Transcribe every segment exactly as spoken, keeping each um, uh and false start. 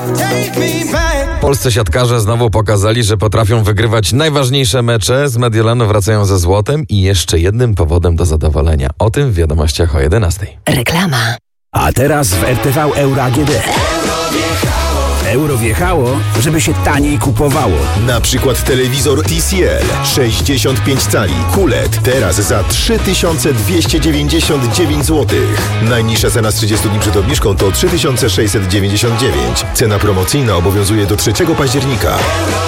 Polscy siatkarze znowu pokazali, że potrafią wygrywać najważniejsze mecze. Z Mediolanu wracają ze złotem i jeszcze jednym powodem do zadowolenia. O tym w wiadomościach o jedenastej. Reklama. A teraz w R T V Euro A G D. Euro wjechało, żeby się taniej kupowało. Na przykład telewizor T C L sześćdziesiąt pięć cali Q L E D teraz za trzy tysiące dwieście dziewięćdziesiąt dziewięć złotych. Najniższa cena z trzydziestu dni przed obniżką to trzy tysiące sześćset dziewięćdziesiąt dziewięć. Cena promocyjna obowiązuje do trzeciego października.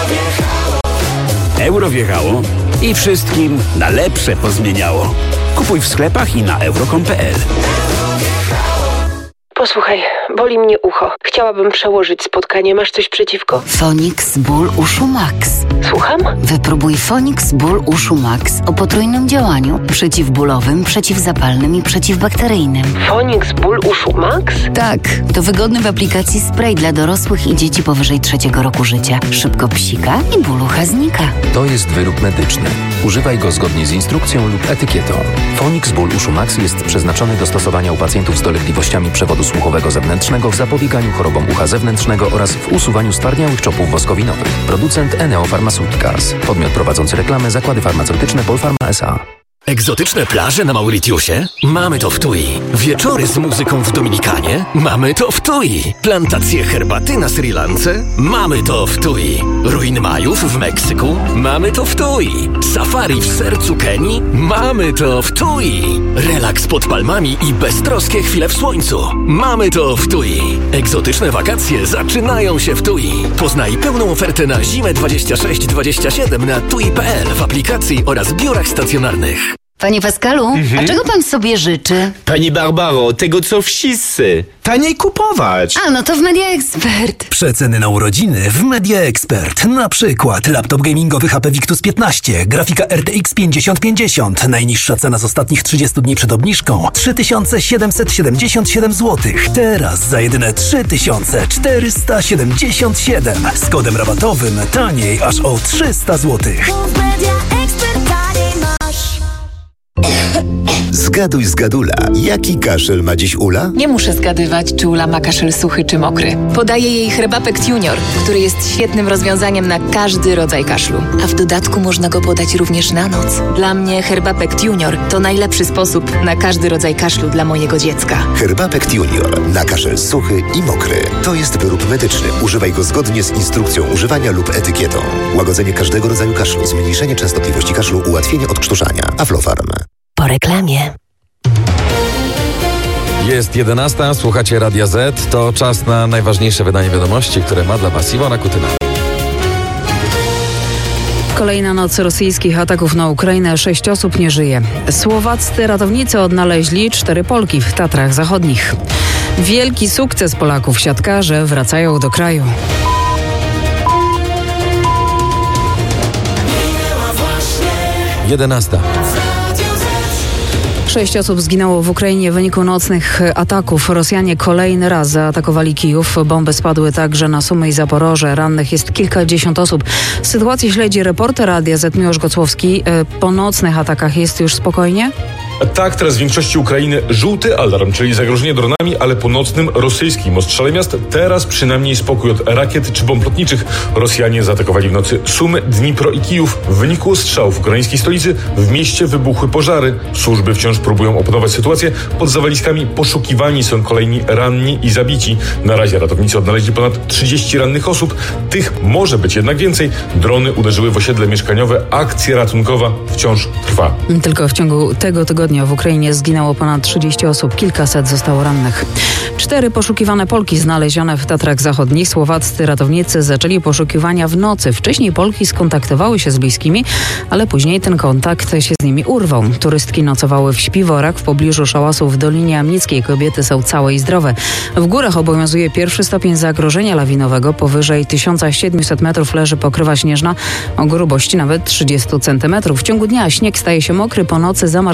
Euro wjechało i wszystkim na lepsze pozmieniało. Kupuj w sklepach i na euro kropka com kropka pe el. Posłuchaj, boli mnie ucho. Chciałabym przełożyć spotkanie. Masz coś przeciwko? Fonix Ból Uszu Max. Słucham? Wypróbuj Fonix Ból Uszu Max o potrójnym działaniu. Przeciwbólowym, przeciwzapalnym i przeciwbakteryjnym. Fonix Ból Uszu Max? Tak, to wygodny w aplikacji spray dla dorosłych i dzieci powyżej trzeciego roku życia. Szybko psika i ból ucha znika. To jest wyrób medyczny. Używaj go zgodnie z instrukcją lub etykietą. Fonix Ból Uszu Max jest przeznaczony do stosowania u pacjentów z dolegliwościami przewodu słuchowego zewnętrznego w zapobieganiu chorobom ucha zewnętrznego oraz w usuwaniu stwardniałych czopów woskowinowych. Producent Eneo Pharmaceuticals. Podmiot prowadzący reklamę Zakłady Farmaceutyczne Polpharma S A. Egzotyczne plaże na Mauritiusie? Mamy to w Tui. Wieczory z muzyką w Dominikanie? Mamy to w Tui. Plantacje herbaty na Sri Lance? Mamy to w Tui. Ruiny Majów w Meksyku? Mamy to w Tui. Safari w sercu Kenii? Mamy to w Tui. Relaks pod palmami i beztroskie chwile w słońcu? Mamy to w Tui. Egzotyczne wakacje zaczynają się w Tui. Poznaj pełną ofertę na zimę dwadzieścia sześć dwadzieścia siedem na tui kropka pe el w aplikacji oraz biurach stacjonarnych. Panie Pascalu, Mhm. a czego pan sobie życzy? Pani Barbaro, tego co wszyscy. Taniej kupować. A, no to w Media Expert. Przeceny na urodziny w Media Expert. Na przykład laptop gamingowy H P Victus piętnaście, grafika R T X pięćdziesiąt pięćdziesiąt. Najniższa cena z ostatnich trzydziestu dni przed obniżką trzy tysiące siedemset siedemdziesiąt siedem złotych. Teraz za jedyne trzy tysiące czterysta siedemdziesiąt siedem. Z kodem rabatowym taniej aż o trzysta złotych. Zgaduj z Gadula. Jaki kaszel ma dziś Ula? Nie muszę zgadywać, czy Ula ma kaszel suchy czy mokry. Podaję jej Herbapekt Junior, który jest świetnym rozwiązaniem na każdy rodzaj kaszlu. A w dodatku można go podać również na noc. Dla mnie Herbapekt Junior to najlepszy sposób na każdy rodzaj kaszlu dla mojego dziecka. Herbapekt Junior na kaszel suchy i mokry. To jest wyrób medyczny. Używaj go zgodnie z instrukcją używania lub etykietą. Łagodzenie każdego rodzaju kaszlu, zmniejszenie częstotliwości kaszlu, ułatwienie odkrztuszania. Aflofarm. Po reklamie. Jest jedenasta, słuchacie Radia Z. To czas na najważniejsze wydanie wiadomości, które ma dla was Iwona Kutyna. Kolejna noc rosyjskich ataków na Ukrainę. Sześć osób nie żyje. Słowaccy ratownicy odnaleźli cztery Polki w Tatrach Zachodnich. Wielki sukces Polaków. Siatkarze wracają do kraju. jedenasta. Sześć osób zginęło w Ukrainie w wyniku nocnych ataków. Rosjanie kolejny raz zaatakowali Kijów. Bomby spadły także na Sumy i Zaporoże. Rannych jest kilkadziesiąt osób. Sytuację śledzi reporter Radia Z Miłosz Gocłowski. Po nocnych atakach jest już spokojnie? Tak, teraz w większości Ukrainy żółty alarm, czyli zagrożenie dronami, ale po nocnym rosyjskim ostrzale miast teraz przynajmniej spokój od rakiet czy bomb lotniczych. Rosjanie zaatakowali w nocy Sumy, Dnipro i Kijów. W wyniku ostrzałów w ukraińskiej stolicy w mieście wybuchły pożary. Służby wciąż próbują opanować sytuację. Pod zawaliskami poszukiwani są kolejni ranni i zabici. Na razie ratownicy odnaleźli ponad trzydzieści rannych osób. Tych może być jednak więcej. Drony uderzyły w osiedle mieszkaniowe. Akcja ratunkowa wciąż trwa. Tylko w ciągu tego tygodnia w Ukrainie zginęło ponad trzydzieści osób, kilkaset zostało rannych. Cztery poszukiwane Polki znalezione w Tatrach Zachodnich. Słowaccy ratownicy zaczęli poszukiwania w nocy. Wcześniej Polki skontaktowały się z bliskimi, ale później ten kontakt się z nimi urwał. Turystki nocowały w śpiworach w pobliżu szałasów w Dolinie Amnickiej. Kobiety są całe i zdrowe. W górach obowiązuje pierwszy stopień zagrożenia lawinowego. Powyżej tysiąc siedemset metrów leży pokrywa śnieżna o grubości nawet trzydzieści centymetrów. W ciągu dnia śnieg staje się mokry, po nocy zamarznięte.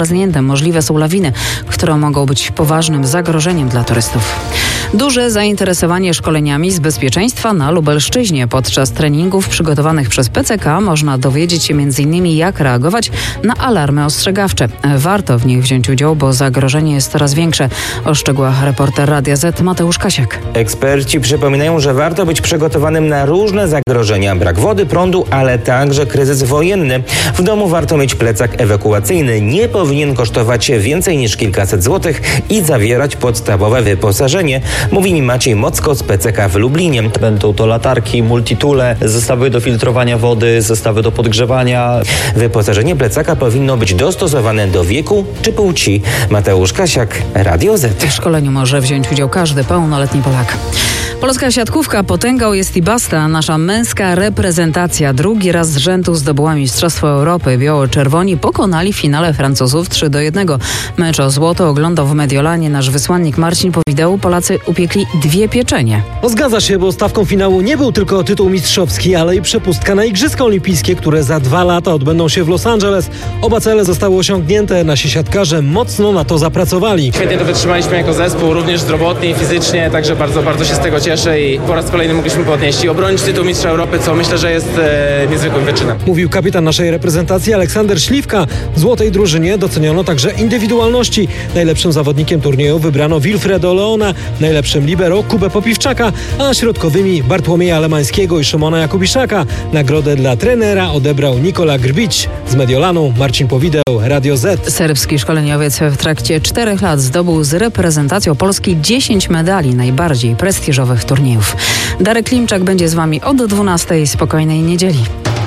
możliwe są lawiny, które mogą być poważnym zagrożeniem dla turystów. Duże zainteresowanie szkoleniami z bezpieczeństwa na Lubelszczyźnie. Podczas treningów przygotowanych przez P C K można dowiedzieć się między innymi, jak reagować na alarmy ostrzegawcze. Warto w nich wziąć udział, bo zagrożenie jest coraz większe. O szczegółach reporter Radia Z Mateusz Kasiak. Eksperci przypominają, że warto być przygotowanym na różne zagrożenia. Brak wody, prądu, ale także kryzys wojenny. W domu warto mieć plecak ewakuacyjny. Nie powinien kosztować więcej niż kilkaset złotych i zawierać podstawowe wyposażenie, mówi mi Maciej Mocko z P C K w Lublinie. Będą to latarki, multitule, zestawy do filtrowania wody, zestawy do podgrzewania. Wyposażenie plecaka powinno być dostosowane do wieku czy płci. Mateusz Kasiak, Radio Z. W szkoleniu może wziąć udział każdy pełnoletni Polak. Polska siatkówka potęgą jest i basta. Nasza męska reprezentacja drugi raz z rzędu zdobyła Mistrzostwo Europy. Biało-czerwoni pokonali w finale Francuzów trzy do jednego. Mecz o złoto oglądał w Mediolanie nasz wysłannik Marcin Powideł. Polacy upiekli dwie pieczenie. No zgadza się, bo stawką finału nie był tylko tytuł mistrzowski, ale i przepustka na Igrzyska Olimpijskie, które za dwa lata odbędą się w Los Angeles. Oba cele zostały osiągnięte. Nasi siatkarze mocno na to zapracowali. Świetnie to wytrzymaliśmy jako zespół, również zdrowotnie i fizycznie, także bardzo, bardzo się z tego cieszę i po raz kolejny mogliśmy podnieść i obronić tytuł Mistrza Europy, co myślę, że jest e, niezwykłym wyczynem. Mówił kapitan naszej reprezentacji Aleksander Śliwka. W złotej drużynie doceniono także indywidualności. Najlepszym zawodnikiem turnieju wybrano Wilfredo Leona, najlepszym libero Kubę Popiwczaka, a środkowymi Bartłomieja Lemańskiego i Szymona Jakubiszaka. Nagrodę dla trenera odebrał Nikola Grbić. Z Mediolanu Marcin Powideł, Radio Z. Serbski szkoleniowiec w trakcie czterech lat zdobył z reprezentacją Polski dziesięć medali najbardziej prestiżowych turniejów. Darek Klimczak będzie z wami od dwunastej. Spokojnej niedzieli.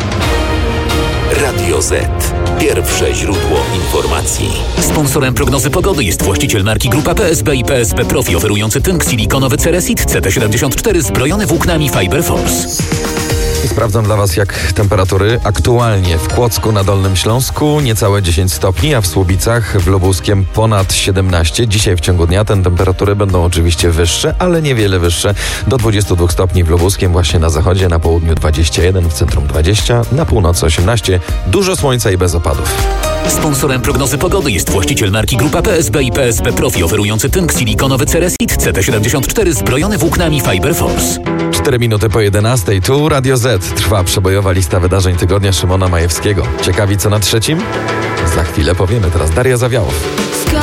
Radio Z. Pierwsze źródło informacji. Sponsorem prognozy pogody jest właściciel marki Grupa P S B i P S B Profi, oferujący tynk silikonowy Ceresit C T siedemdziesiąt cztery zbrojony włóknami Fiber Force. Sprawdzam dla Was, jak temperatury aktualnie w Kłodzku na Dolnym Śląsku niecałe dziesięć stopni, a w Słubicach w Lubuskiem ponad siedemnaście. Dzisiaj w ciągu dnia te temperatury będą oczywiście wyższe, ale niewiele wyższe. Do dwudziestu dwóch stopni w Lubuskiem, właśnie na zachodzie, na południu dwadzieścia jeden, w centrum dwadzieścia, na północy osiemnaście. Dużo słońca i bez opadów. Sponsorem prognozy pogody jest właściciel marki Grupa P S B i P S B Profi, oferujący tynk silikonowy Ceresit C T siedemdziesiąt cztery zbrojony włóknami Fiber Force. cztery minuty po jedenastej. Tu Radio Z. Trwa przebojowa lista wydarzeń tygodnia Szymona Majewskiego. Ciekawi co na trzecim? Za chwilę powiemy. Teraz Daria Zawiałow.